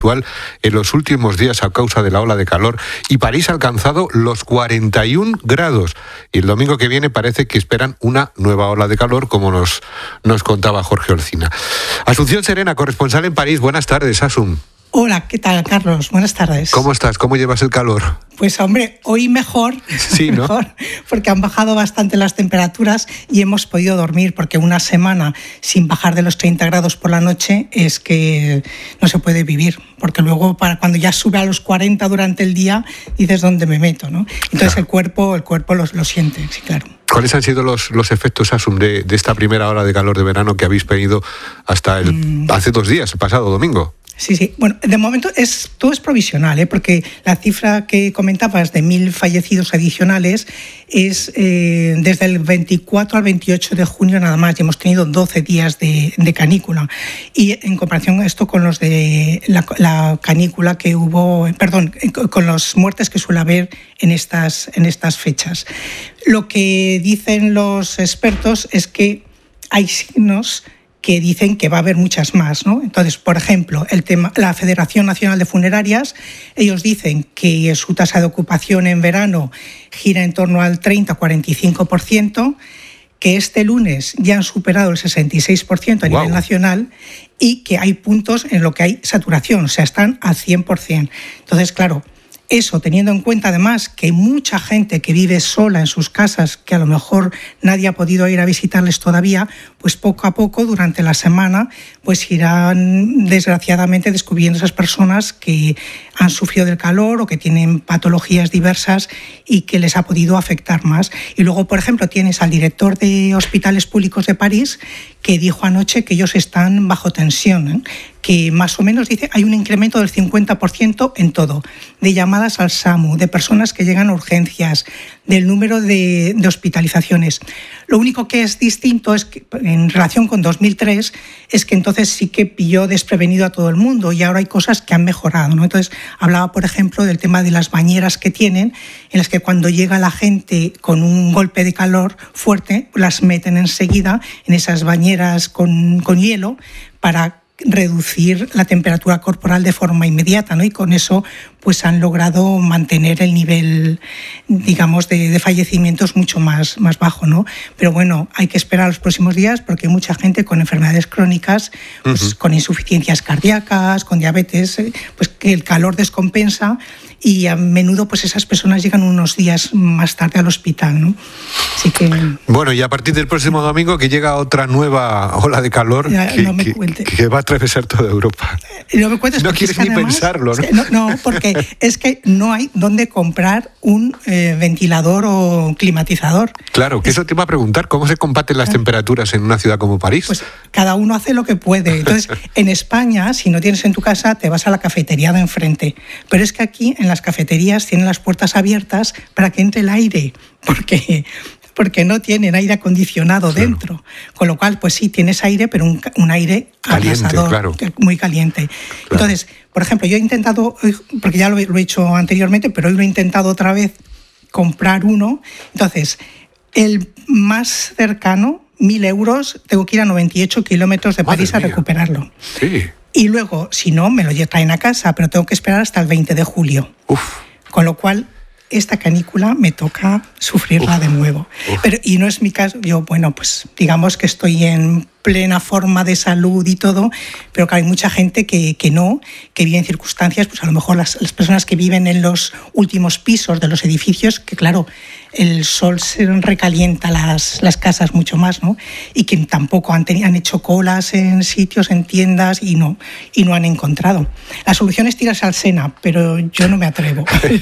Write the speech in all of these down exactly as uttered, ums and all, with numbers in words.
habitual en los últimos días a causa de la ola de calor, y París ha alcanzado los cuarenta y un grados. Y el domingo que viene parece que esperan una nueva ola de calor, como nos, nos contaba Jorge Olcina. Asunción Serena, corresponsal en París. Buenas tardes, Asun. Hola, ¿qué tal, Carlos? Buenas tardes. ¿Cómo estás? ¿Cómo llevas el calor? Pues hombre, hoy mejor, sí, ¿no? mejor, porque han bajado bastante las temperaturas y hemos podido dormir, porque una semana sin bajar de los treinta grados por la noche es que no se puede vivir, porque luego para cuando ya sube a los cuarenta durante el día dices ¿dónde me meto?, ¿no? Entonces claro. el cuerpo, el cuerpo lo, lo siente, sí, claro. ¿Cuáles han sido los, los efectos, Asum, de, de esta primera ola de calor de verano que habéis tenido hasta el, mm. hace dos días, el pasado domingo? Sí, sí. Bueno, de momento es, todo es provisional, ¿eh? Porque la cifra que comentabas de mil fallecidos adicionales es eh, desde el veinticuatro al veintiocho de junio nada más, y hemos tenido doce días de, de canícula. Y en comparación esto con los de la, la canícula que hubo, perdón, con las muertes que suele haber en estas, en estas fechas. Lo que dicen los expertos es que hay signos que dicen que va a haber muchas más, ¿no? Entonces, por ejemplo, el tema, la Federación Nacional de Funerarias, ellos dicen que su tasa de ocupación en verano gira en torno al treinta a cuarenta y cinco por ciento, que este lunes ya han superado el sesenta y seis por ciento a wow. nivel nacional, y que hay puntos en los que hay saturación, o sea, están al cien por ciento. Entonces, claro, eso teniendo en cuenta además que hay mucha gente que vive sola en sus casas, que a lo mejor nadie ha podido ir a visitarles todavía, pues poco a poco durante la semana pues irán desgraciadamente descubriendo esas personas que han sufrido del calor o que tienen patologías diversas y que les ha podido afectar más. Y luego, por ejemplo, tienes al director de Hospitales Públicos de París, que dijo anoche que ellos están bajo tensión, ¿eh? Que más o menos dice hay un incremento del cincuenta por ciento en todo, de llamadas al SAMU, de personas que llegan a urgencias, del número de, de hospitalizaciones. Lo único que es distinto es que en relación con dos mil tres es que entonces sí que pilló desprevenido a todo el mundo y ahora hay cosas que han mejorado, ¿no? Entonces hablaba, por ejemplo, del tema de las bañeras que tienen, en las que cuando llega la gente con un golpe de calor fuerte, las meten enseguida en esas bañeras con, con hielo para reducir la temperatura corporal de forma inmediata, ¿no? Y con eso pues han logrado mantener el nivel, digamos, de, de fallecimientos mucho más, más bajo, ¿no? Pero bueno, hay que esperar los próximos días porque hay mucha gente con enfermedades crónicas, pues, uh-huh. con insuficiencias cardíacas, con diabetes, pues que el calor descompensa y a menudo pues esas personas llegan unos días más tarde al hospital, ¿no? Así que... Bueno, y a partir del próximo domingo que llega otra nueva ola de calor ya, que, no me que, que va a atravesar toda Europa. No me cuentes, no quieres es que ni además, pensarlo, ¿no? Es que no, no, porque es que no hay dónde comprar un eh, ventilador o climatizador. Claro, que es, eso te iba a preguntar, ¿cómo se combaten las temperaturas en una ciudad como París? Pues cada uno hace lo que puede. Entonces, en España, si no tienes en tu casa, te vas a la cafetería de enfrente. Pero es que aquí, en las cafeterías, tienen las puertas abiertas para que entre el aire, porque... porque no tienen aire acondicionado claro. dentro. Con lo cual, pues sí, tienes aire, pero un, un aire caliente, abrasador, claro. muy caliente. Claro. Entonces, por ejemplo, yo he intentado, porque ya lo he, lo he hecho anteriormente, pero hoy lo he intentado otra vez, comprar uno. Entonces, el más cercano, mil euros, tengo que ir a noventa y ocho kilómetros de París a recuperarlo. Sí. Y luego, si no, me lo traen a casa, pero tengo que esperar hasta el veinte de julio. Uf. Con lo cual... esta canícula me toca sufrirla uf, de nuevo. Uf. Pero, y no es mi caso, yo, bueno, pues digamos que estoy en plena forma de salud y todo, pero que hay mucha gente que, que no, que vive en circunstancias, pues a lo mejor las, las personas que viven en los últimos pisos de los edificios, que claro, el sol se recalienta las, las casas mucho más, ¿no? Y que tampoco han, tenido, han hecho colas en sitios, en tiendas y no, y no han encontrado. La solución es tirarse al Sena, pero yo no me atrevo.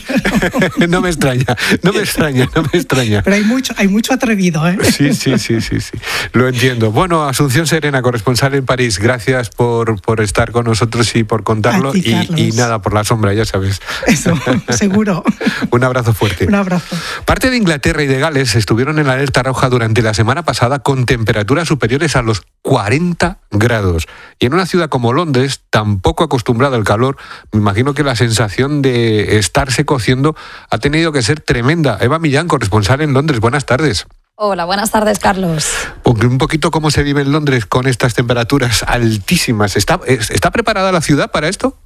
No me extraña, no me extraña, no me extraña. Pero hay mucho, hay mucho atrevido, ¿eh? Sí, sí, sí, sí, sí. Lo entiendo. Bueno, Asunción Serena, corresponsal en París, gracias por, por estar con nosotros y por contarlo. ti, y, y nada, por la sombra, ya sabes. Eso, seguro. Un abrazo fuerte. Un abrazo. Parte de Inglaterra y de Gales estuvieron en la alerta roja durante la semana pasada con temperaturas superiores a los cuarenta grados. Y en una ciudad como Londres, tan poco acostumbrada al calor, me imagino que la sensación de estarse cociendo ha tenido que ser tremenda. Eva Millán, corresponsal en Londres, buenas tardes. Hola, buenas tardes, Carlos. Un poquito cómo se vive en Londres con estas temperaturas altísimas. ¿Está, está preparada la ciudad para esto?